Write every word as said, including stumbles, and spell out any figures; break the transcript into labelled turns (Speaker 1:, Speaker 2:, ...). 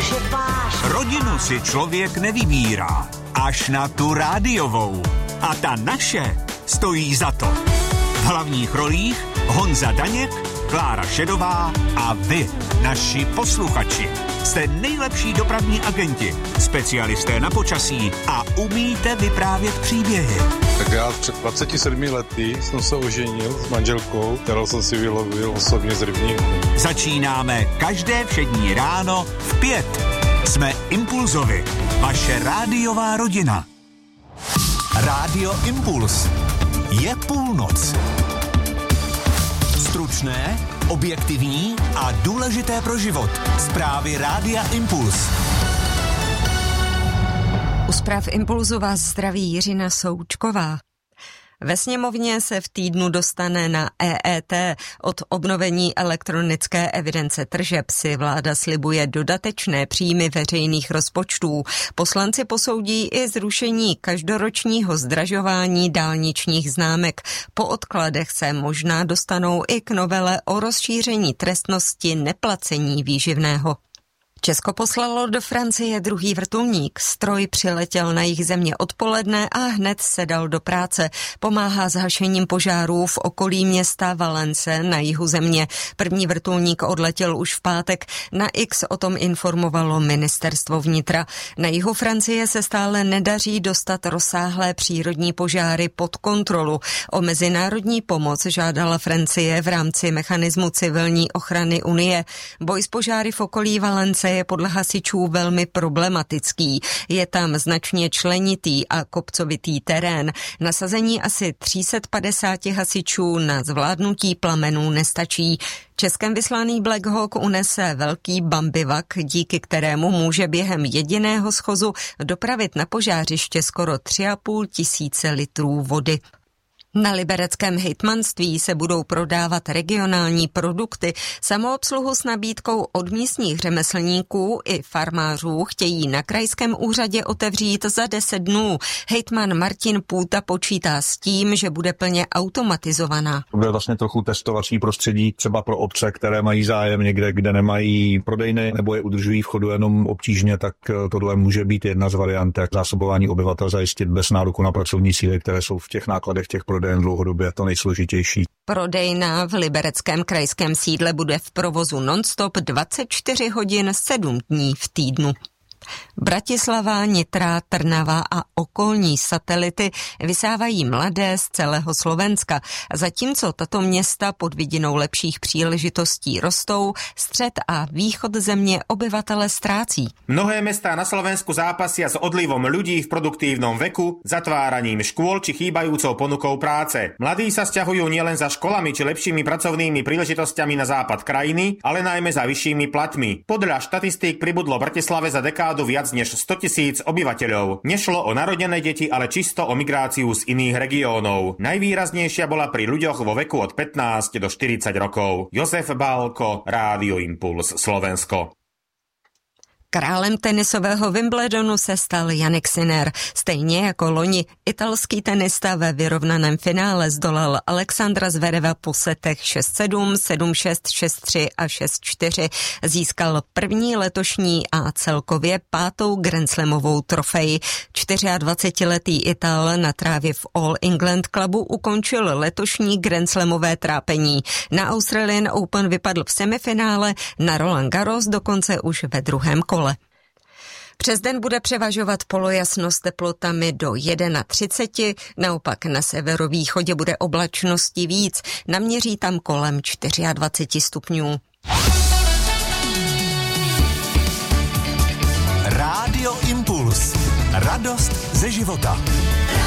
Speaker 1: Naše páš.
Speaker 2: Rodinu si člověk nevybírá, až na tu rádiovou. A ta naše stojí za to. V hlavních rolích Honza Daněk, Klára Šedová a vy, naši posluchači. Jste nejlepší dopravní agenti, specialisté na počasí a umíte vyprávět příběhy.
Speaker 3: Tak já před dvaceti sedmi lety jsem se oženil s manželkou, kterou jsem si vylovil osobně z rybníku.
Speaker 2: Začínáme každé všední ráno v pět. Jsme Impulzovi, vaše rádiová rodina. Rádio Impuls. Je půlnoc. Stručné, objektivní a důležité pro život. Zprávy Rádia Impuls.
Speaker 4: U zpráv Impulzu vás zdraví Jiřina Součková. Ve sněmovně se v týdnu dostane na E E T. Od obnovení elektronické evidence tržeb si vláda slibuje dodatečné příjmy veřejných rozpočtů. Poslanci posoudí i zrušení každoročního zdražování dálničních známek. Po odkladech se možná dostanou i k novele o rozšíření trestnosti neplacení výživného. Česko poslalo do Francie druhý vrtulník. Stroj přiletěl na jih země odpoledne a hned se dal do práce. Pomáhá s hašením požárů v okolí města Valence na jihu země. První vrtulník odletěl už v pátek. Na X o tom informovalo ministerstvo vnitra. Na jihu Francie se stále nedaří dostat rozsáhlé přírodní požáry pod kontrolu. O mezinárodní pomoc žádala Francie v rámci mechanismu civilní ochrany Unie. Boj s požáry v okolí Valence je podle hasičů velmi problematický. Je tam značně členitý a kopcovitý terén. Nasazení asi tři sta padesát hasičů na zvládnutí plamenů nestačí. Českem vyslaný Black Hawk unese velký bambivak, díky kterému může během jediného schozu dopravit na požářiště skoro tři a půl tisíce litrů vody. Na libereckém hejtmanství se budou prodávat regionální produkty. Samoobsluhu s nabídkou od místních řemeslníků i farmářů chtějí na krajském úřadě otevřít za deset dnů. Hejtman Martin Půta počítá s tím, že bude plně automatizovaná.
Speaker 5: To bude vlastně trochu testovací prostředí třeba pro obce, které mají zájem někde, kde nemají prodejny nebo je udržují v chodu jenom obtížně, tak tohle může být jedna z variant, jak zásobování obyvatel zajistit bez nároku na pracovní síly, které jsou v těch nákladech těch prodejů jen dlouhodobě to nejsložitější.
Speaker 4: Prodejna v libereckém krajském sídle bude v provozu non-stop dvacet čtyři hodin sedm dní v týdnu. Bratislava, Nitra, Trnava a okolní satelity vysávají mladé z celého Slovenska. Zatímco tato města pod vidinou lepších příležitostí rostou, střed a východ země obyvatele ztrácí.
Speaker 6: Mnohé mestá na Slovensku zápasia s odlivom ľudí v produktívnom veku, zatváraním škôl či chýbajúcou ponukou práce. Mladí sa sťahujú nielen za školami či lepšími pracovnými príležitosťami na západ krajiny, ale najmä za vyššími platmi. Podľa štatistík pribudlo v Bratislave za dekádu viac než sto tisíc obyvateľov. Nešlo o narodené deti, ale čisto o migráciu z iných regiónov. Najvýraznejšia bola pri ľuďoch vo veku od pätnásť do štyridsať rokov. Jozef Bálko, Rádio Impuls, Slovensko.
Speaker 4: Králem tenisového Wimbledonu se stal Jannik Sinner. Stejně jako loni italský tenista ve vyrovnaném finále zdolal Alexandra Zvereva po setech šest sedm, sedm šest, šest tři a šest čtyři. Získal první letošní a celkově pátou grandslamovou trofej. dvacetičtyřletý Ital na trávě v All England Clubu ukončil letošní grandslamové trápení. Na Australian Open vypadl v semifinále, na Roland Garros dokonce už ve druhém kole. Přes den bude převažovat polojasnost teplotami do třicet jedna, naopak na severovýchodě bude oblačnosti víc, naměří tam kolem dvacet čtyři stupňů.
Speaker 2: Rádio Impuls. Radost ze života.